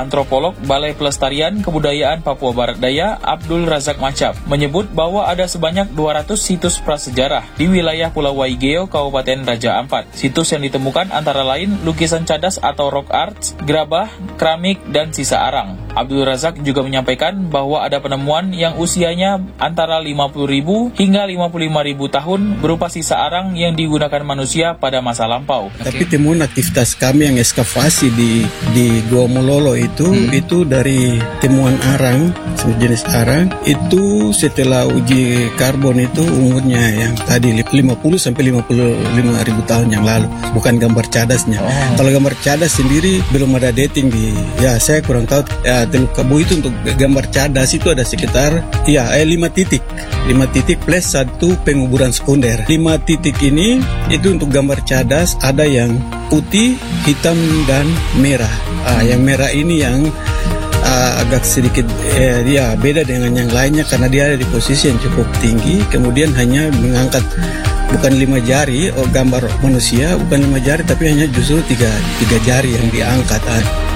antropolog Balai Pelestarian Kebudayaan Papua Barat Daya Abdul Razak Macap menyebut bahwa ada sebanyak 200 situs prasejarah di wilayah Pulau Waigeo, Kabupaten Raja Ampat. Situs yang ditemukan antara lain lukisan cadas atau rock arts, gerabah, keramik, dan sisa arang. Abdul Razak juga menyampaikan bahwa ada penemuan yang usianya antara 50.000 hingga 55.000 tahun berupa sisa arang yang digunakan manusia pada masa lampau. Tapi temuan aktivitas kami yang ekskavasi di Gua Mololo itu dari temuan arang, sejenis arang, itu setelah uji karbon itu umurnya yang tadi 50 sampai 55.000 tahun yang lalu, bukan gambar cadasnya. Kalau gambar cadas sendiri belum ada dating saya kurang tahu. Teluk Kabu itu untuk gambar cadas itu ada sekitar 5 titik plus 1 penguburan sekunder. 5 titik ini itu untuk gambar cadas, ada yang putih, hitam, dan merah. Yang merah ini yang agak sedikit beda dengan yang lainnya karena dia ada di posisi yang cukup tinggi, kemudian hanya mengangkat bukan 5 jari, gambar manusia bukan 5 jari tapi hanya justru 3 jari yang diangkat.